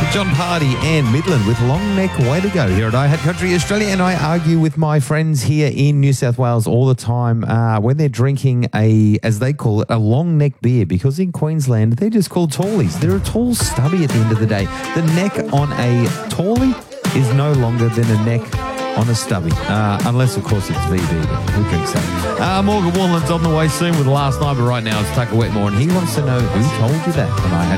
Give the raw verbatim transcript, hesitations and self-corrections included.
John Hardy and Midland with Long Neck Way to Go here at I Had Country Australia. And I argue with my friends here in New South Wales all the time uh, when they're drinking a, as they call it, a long neck beer, because in Queensland they're just called tallies. They're a tall stubby at the end of the day. The neck on a tallie is no longer than a neck on a stubby, uh, unless of course it's V B. Who drinks that? Uh, Morgan Wallen's on the way soon with Last Night, but right now it's Tucker Wetmore, and he wants to know who told you that. And I had